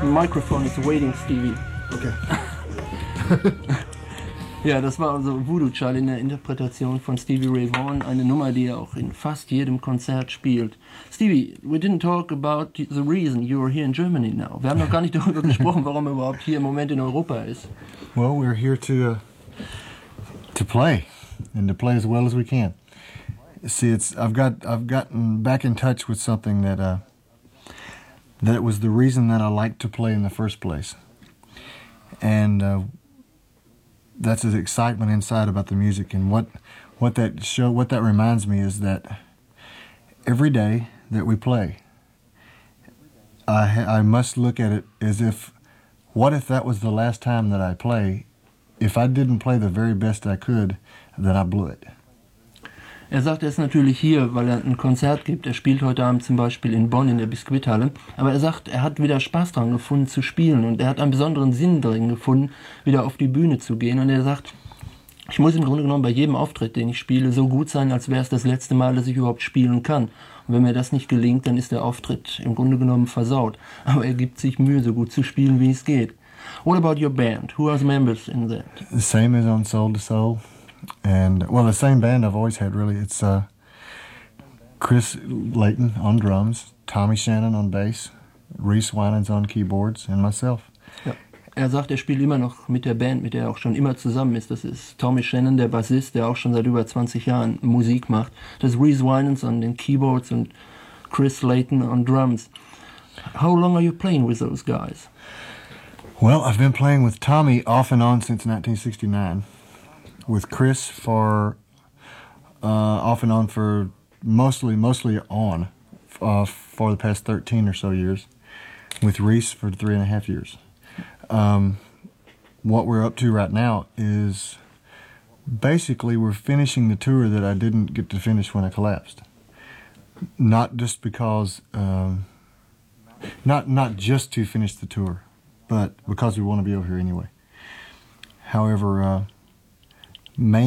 The microphone is waiting, Stevie. Okay. Ja, das war also Voodoo Child in der Interpretation von Stevie Ray Vaughan, eine Nummer, die er auch in fast jedem Konzert spielt. Stevie, we didn't talk about the reason you are here in Germany now. Wir haben noch gar nicht darüber gesprochen, warum er überhaupt hier im Moment in Europa ist. Well, we're here to play and to play as well as we can. See, I've gotten back in touch with something that it was the reason that I liked to play in the first place, and that's the excitement inside about the music. And what that reminds me is that every day that we play, I must look at it as if, what if that was the last time that I play? If I didn't play the very best I could, then I blew it. Er sagt, er ist natürlich hier, weil er ein Konzert gibt. Er spielt heute Abend zum Beispiel in Bonn in der Biskuithalle. Aber er sagt, er hat wieder Spaß dran gefunden zu spielen und er hat einen besonderen Sinn darin gefunden, wieder auf die Bühne zu gehen. Und er sagt, ich muss im Grunde genommen bei jedem Auftritt, den ich spiele, so gut sein, als wäre es das letzte Mal, dass ich überhaupt spielen kann. Und wenn mir das nicht gelingt, dann ist der Auftritt im Grunde genommen versaut. Aber er gibt sich Mühe, so gut zu spielen, wie es geht. What about your band? Who are the members in that? The same as on Soul to Soul. And, well, the same band I've always had, really. It's Chris Layton on drums, Tommy Shannon on bass, Reese Winans on keyboards, and myself. Ja. Er sagt, er spielt immer noch mit der Band, mit der er auch schon immer zusammen ist. Das ist Tommy Shannon, der Bassist, der auch schon seit über 20 Jahren Musik macht. Das ist Reese Winans an den Keyboards und Chris Layton on drums. How long are you playing with those guys? Well, I've been playing with Tommy off and on since 1969. With Chris for off and on for mostly on for the past 13 or so years. With Reese for 3.5 years. What we're up to right now is basically we're finishing the tour that I didn't get to finish when I collapsed. Not just because, not just to finish the tour, but because we want to be over here anyway. However, main